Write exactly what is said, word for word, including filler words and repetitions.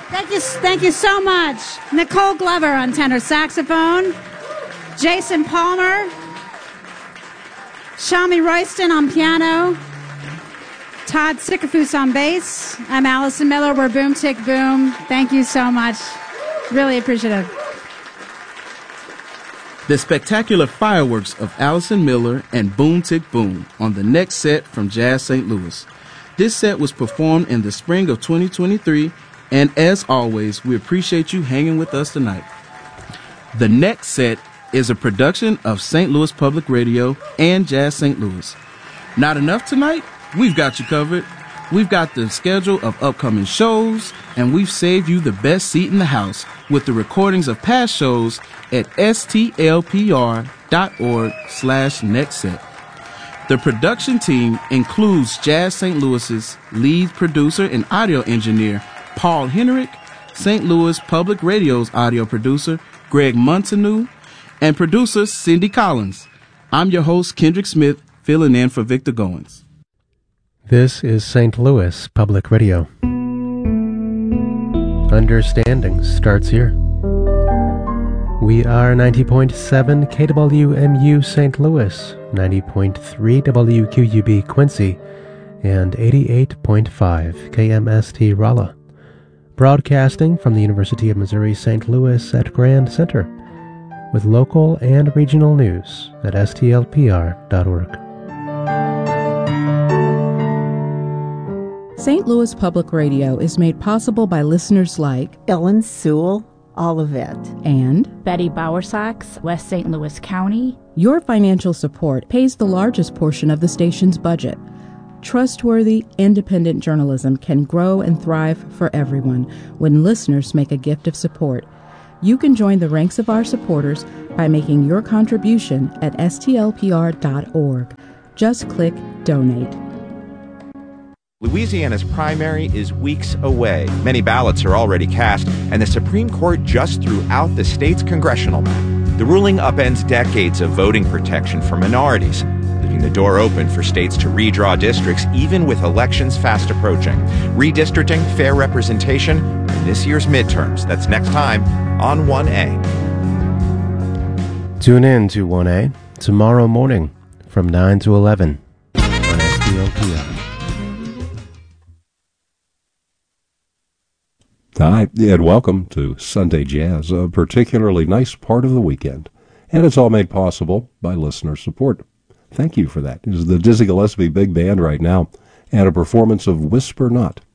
Thank you, thank you so much. Nicole Glover on tenor saxophone, Jason Palmer, Shami Royston on piano, Todd Sikafus on bass. I'm Allison Miller. We're Boom Tick Boom. Thank you so much. Really appreciative. The spectacular fireworks of Allison Miller and Boom Tick Boom on the next set from Jazz Saint Louis. This set was performed in the spring of twenty twenty-three, and as always, we appreciate you hanging with us tonight. The next set is a production of Saint Louis Public Radio and Jazz Saint Louis. Not enough tonight? We've got you covered. We've got the schedule of upcoming shows, and we've saved you the best seat in the house with the recordings of past shows at stlpr.org slash next set. The production team includes Jazz Saint Louis's lead producer and audio engineer, Paul Henrick, Saint Louis Public Radio's audio producer, Greg Montanou, and producer, Cindy Collins. I'm your host, Kendrick Smith, filling in for Victor Goins. This is Saint Louis Public Radio. Understanding starts here. We are ninety point seven K W M U Saint Louis, ninety point three W Q U B Quincy, and eighty-eight point five K M S T Rolla. Broadcasting from the University of Missouri Saint Louis at Grand Center, with local and regional news at S T L P R dot org. Saint Louis Public Radio is made possible by listeners like Ellen Sewell, Olivet, and Betty Bowersox, West Saint Louis County. Your financial support pays the largest portion of the station's budget. Trustworthy, independent journalism can grow and thrive for everyone when listeners make a gift of support. You can join the ranks of our supporters by making your contribution at S T L P R dot org. Just click Donate. Louisiana's primary is weeks away. Many ballots are already cast, and the Supreme Court just threw out the state's congressional map. The ruling upends decades of voting protection for minorities, leaving the door open for states to redraw districts even with elections fast approaching. Redistricting, fair representation, and this year's midterms. That's next time on one A. Tune in to one A tomorrow morning from nine to eleven on S T L P R. Hi, and welcome to Sunday Jazz, a particularly nice part of the weekend. And it's all made possible by listener support. Thank you for that. It is the Dizzy Gillespie Big Band right now, and a performance of Whisper Not.